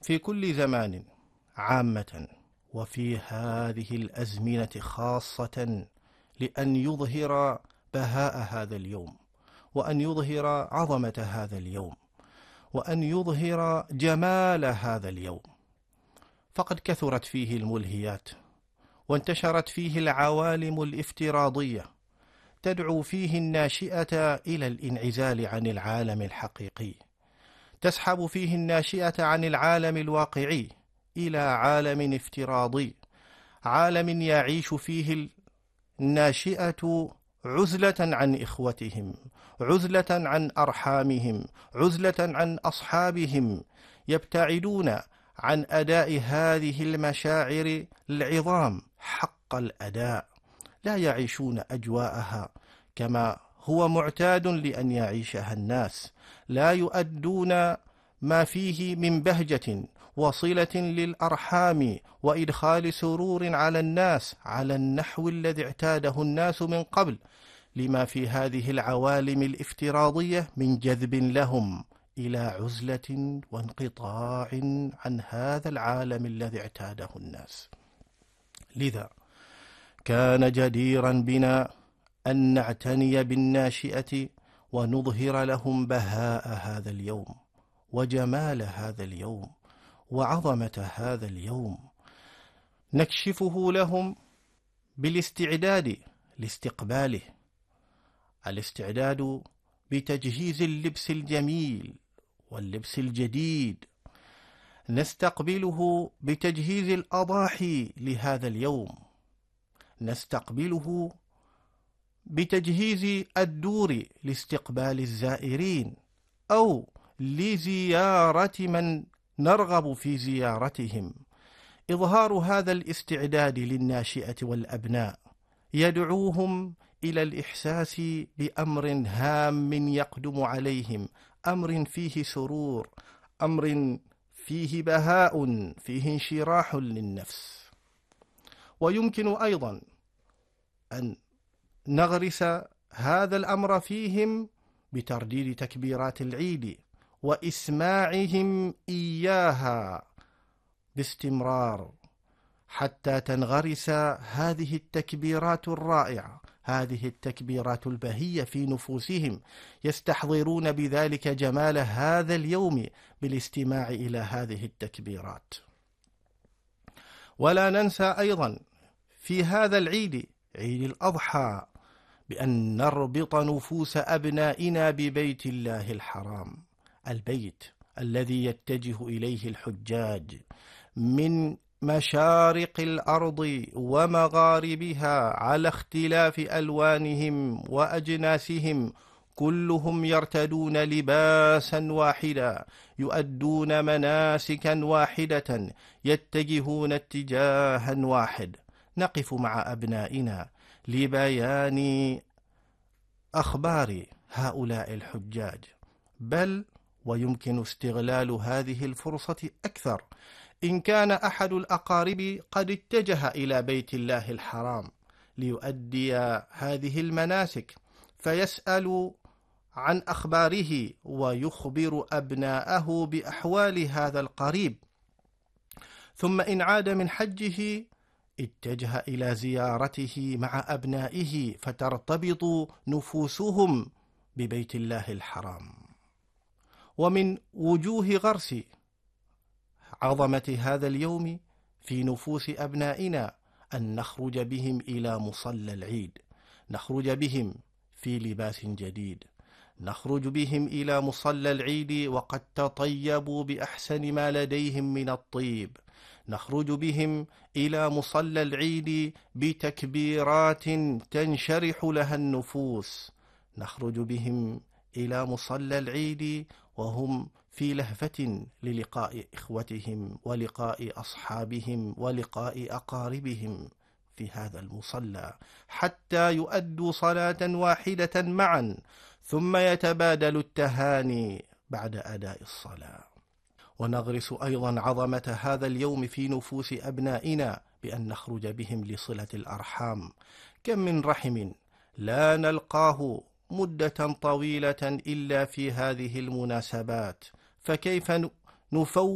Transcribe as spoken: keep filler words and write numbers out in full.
في كل زمان عامة، وفي هذه الأزمنة خاصة، لأن يظهر بهاء هذا اليوم، وأن يظهر عظمة هذا اليوم، وأن يظهر جمال هذا اليوم. فقد كثرت فيه الملهيات، وانتشرت فيه العوالم الافتراضية تدعو فيه الناشئة إلى الانعزال عن العالم الحقيقي، تسحب فيه الناشئة عن العالم الواقعي إلى عالم افتراضي، عالم يعيش فيه الناشئة عزلة عن إخوتهم، عزلة عن أرحامهم، عزلة عن أصحابهم، يبتعدون عن أداء هذه المشاعر العظام حق الأداء، لا يعيشون أجواءها كما هو معتاد لأن يعيشها الناس، لا يؤدون ما فيه من بهجة وصلة للأرحام وإدخال سرور على الناس على النحو الذي اعتاده الناس من قبل، لما في هذه العوالم الافتراضية من جذب لهم إلى عزلة وانقطاع عن هذا العالم الذي اعتاده الناس. لذا كان جديرا بنا أن نعتني بالناشئة ونظهر لهم بهاء هذا اليوم، وجمال هذا اليوم، وعظمة هذا اليوم، نكشفه لهم بالاستعداد لاستقباله، الاستعداد بتجهيز اللبس الجميل واللبس الجديد، نستقبله بتجهيز الأضاحي لهذا اليوم، نستقبله بتجهيز الدور لاستقبال الزائرين أو لزيارة من نرغب في زيارتهم. إظهار هذا الاستعداد للناشئة والأبناء يدعوهم إلى الإحساس بأمر هام يقدم عليهم، أمر فيه سرور، أمر فيه بهاء، فيه انشراح للنفس. ويمكن أيضا أن نغرس هذا الأمر فيهم بترديد تكبيرات العيد وإسماعهم إياها باستمرار، حتى تنغرس هذه التكبيرات الرائعة، هذه التكبيرات البهية في نفوسهم، يستحضرون بذلك جمال هذا اليوم بالاستماع إلى هذه التكبيرات. ولا ننسى أيضا في هذا العيد، عيد الأضحى، بأن نربط نفوس أبنائنا ببيت الله الحرام، البيت الذي يتجه إليه الحجاج من مشارق الأرض ومغاربها على اختلاف ألوانهم وأجناسهم، كلهم يرتدون لباسا واحدا، يؤدون مناسكا واحدة، يتجهون اتجاها واحد. نقف مع أبنائنا لبيان أخبار هؤلاء الحجاج، بل ويمكن استغلال هذه الفرصة أكثر إن كان أحد الأقارب قد اتجه إلى بيت الله الحرام ليؤدي هذه المناسك، فيسأل عن أخباره ويخبر أبناءه بأحوال هذا القريب، ثم إن عاد من حجه اتجه إلى زيارته مع أبنائه، فترتبط نفوسهم ببيت الله الحرام. ومن وجوه غرس عظمة هذا اليوم في نفوس أبنائنا أن نخرج بهم إلى مصلى العيد، نخرج بهم في لباس جديد، نخرج بهم إلى مصلى العيد وقد تطيبوا بأحسن ما لديهم من الطيب، نخرج بهم إلى مصلى العيد بتكبيرات تنشرح لها النفوس، نخرج بهم إلى مصلى العيد وهم في لهفة للقاء إخوتهم ولقاء أصحابهم ولقاء أقاربهم في هذا المصلى، حتى يؤدوا صلاة واحدة معا، ثم يتبادل التهاني بعد أداء الصلاة. ونغرس أيضا عظمة هذا اليوم في نفوس أبنائنا بأن نخرج بهم لصلة الأرحام. كم من رحم لا نلقاه مدة طويلة إلا في هذه المناسبات، فكيف نفوت